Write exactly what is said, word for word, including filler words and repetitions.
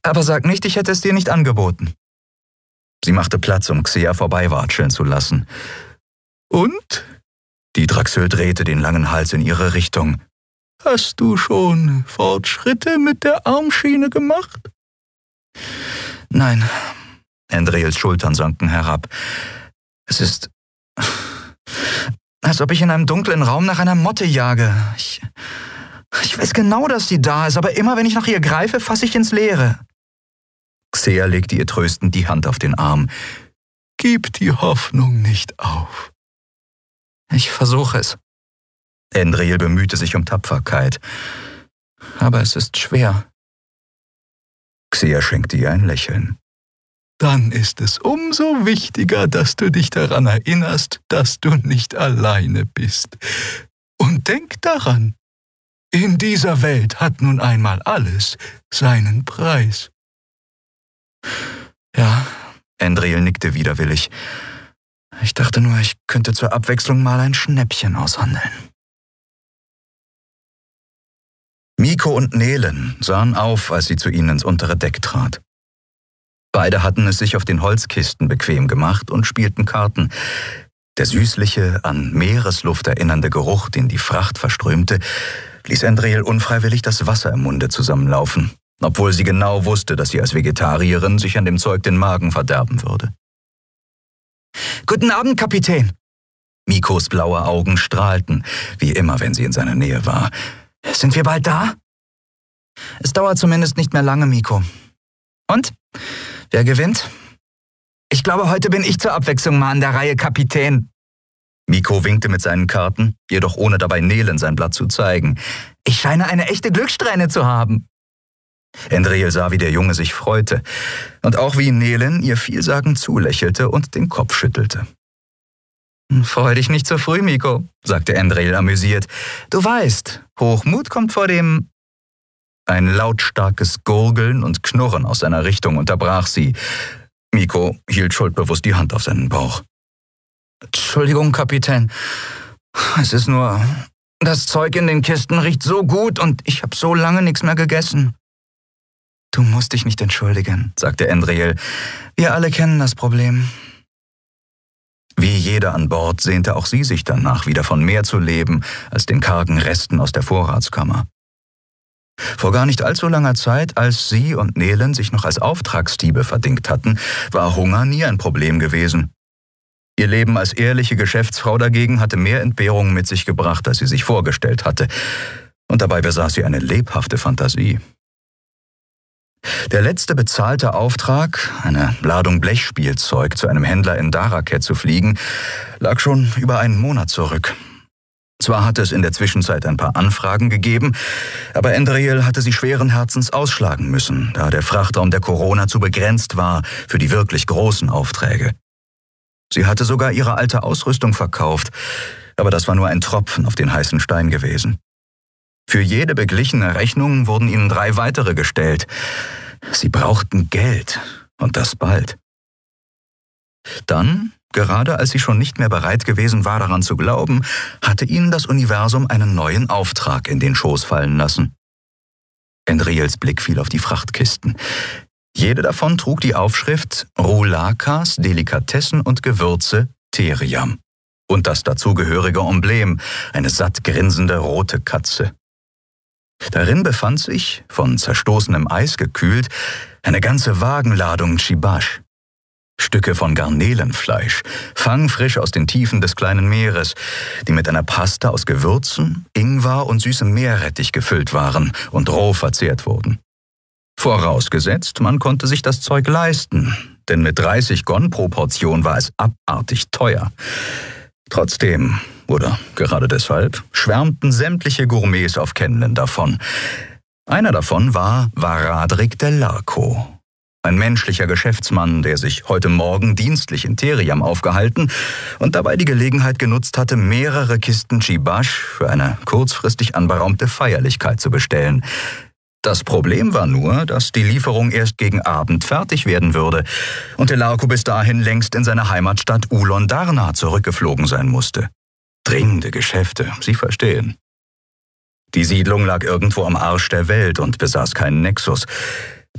Aber sag nicht, ich hätte es dir nicht angeboten. Sie machte Platz, um Xea vorbeiwatscheln zu lassen. Und? Die Draxül drehte den langen Hals in ihre Richtung. Hast du schon Fortschritte mit der Armschiene gemacht? Nein. Andreils Schultern sanken herab. Es ist, als ob ich in einem dunklen Raum nach einer Motte jage. Ich, ich weiß genau, dass sie da ist, aber immer wenn ich nach ihr greife, fasse ich ins Leere. Xea legte ihr tröstend die Hand auf den Arm. Gib die Hoffnung nicht auf. Ich versuche es. Andreil bemühte sich um Tapferkeit. Aber es ist schwer. Xea schenkte ihr ein Lächeln. Dann ist es umso wichtiger, dass du dich daran erinnerst, dass du nicht alleine bist. Und denk daran, in dieser Welt hat nun einmal alles seinen Preis. Ja, Andreil nickte widerwillig. Ich dachte nur, ich könnte zur Abwechslung mal ein Schnäppchen aushandeln. Miko und Nelen sahen auf, als sie zu ihnen ins untere Deck trat. Beide hatten es sich auf den Holzkisten bequem gemacht und spielten Karten. Der süßliche, an Meeresluft erinnernde Geruch, den die Fracht verströmte, ließ Andreil unfreiwillig das Wasser im Munde zusammenlaufen, obwohl sie genau wusste, dass sie als Vegetarierin sich an dem Zeug den Magen verderben würde. »Guten Abend, Kapitän!« Mikos blaue Augen strahlten, wie immer, wenn sie in seiner Nähe war. »Sind wir bald da?« »Es dauert zumindest nicht mehr lange, Miko.« »Und? Wer gewinnt?« »Ich glaube, heute bin ich zur Abwechslung mal an der Reihe, Kapitän.« Miko winkte mit seinen Karten, jedoch ohne dabei Nelen sein Blatt zu zeigen. »Ich scheine eine echte Glückssträhne zu haben.« Andreil sah, wie der Junge sich freute und auch wie Nelen ihr vielsagend zulächelte und den Kopf schüttelte. »Freu dich nicht zu früh, Miko«, sagte Andreil amüsiert. »Du weißt, Hochmut kommt vor dem...« Ein lautstarkes Gurgeln und Knurren aus seiner Richtung unterbrach sie. Miko hielt schuldbewusst die Hand auf seinen Bauch. »Entschuldigung, Kapitän. Es ist nur... Das Zeug in den Kisten riecht so gut und ich habe so lange nichts mehr gegessen.« »Du musst dich nicht entschuldigen«, sagte Andreil. »Wir alle kennen das Problem.« Wie jeder an Bord sehnte auch sie sich danach, wieder von mehr zu leben, als den kargen Resten aus der Vorratskammer. Vor gar nicht allzu langer Zeit, als sie und Nelen sich noch als Auftragsdiebe verdingt hatten, war Hunger nie ein Problem gewesen. Ihr Leben als ehrliche Geschäftsfrau dagegen hatte mehr Entbehrungen mit sich gebracht, als sie sich vorgestellt hatte. Und dabei besaß sie eine lebhafte Fantasie. Der letzte bezahlte Auftrag, eine Ladung Blechspielzeug zu einem Händler in Daraket zu fliegen, lag schon über einen Monat zurück. Zwar hatte es in der Zwischenzeit ein paar Anfragen gegeben, aber Andreil hatte sie schweren Herzens ausschlagen müssen, da der Frachtraum der Corona zu begrenzt war für die wirklich großen Aufträge. Sie hatte sogar ihre alte Ausrüstung verkauft, aber das war nur ein Tropfen auf den heißen Stein gewesen. Für jede beglichene Rechnung wurden ihnen drei weitere gestellt. Sie brauchten Geld, und das bald. Dann, gerade als sie schon nicht mehr bereit gewesen war, daran zu glauben, hatte ihnen das Universum einen neuen Auftrag in den Schoß fallen lassen. Andreils Blick fiel auf die Frachtkisten. Jede davon trug die Aufschrift Rulakas, Delikatessen und Gewürze, Teriam. Und das dazugehörige Emblem, eine satt grinsende rote Katze. Darin befand sich, von zerstoßenem Eis gekühlt, eine ganze Wagenladung Chibash. Stücke von Garnelenfleisch, fangfrisch aus den Tiefen des kleinen Meeres, die mit einer Paste aus Gewürzen, Ingwer und süßem Meerrettich gefüllt waren und roh verzehrt wurden. Vorausgesetzt, man konnte sich das Zeug leisten, denn mit dreißig Gon pro Portion war es abartig teuer. Trotzdem, oder gerade deshalb, schwärmten sämtliche Gourmets auf Kenlen davon. Einer davon war Varadrik del Larco, ein menschlicher Geschäftsmann, der sich heute Morgen dienstlich in Teriam aufgehalten und dabei die Gelegenheit genutzt hatte, mehrere Kisten Chibash für eine kurzfristig anberaumte Feierlichkeit zu bestellen. Das Problem war nur, dass die Lieferung erst gegen Abend fertig werden würde und del Larco bis dahin längst in seine Heimatstadt Ulon Darna zurückgeflogen sein musste. Dringende Geschäfte, Sie verstehen. Die Siedlung lag irgendwo am Arsch der Welt und besaß keinen Nexus.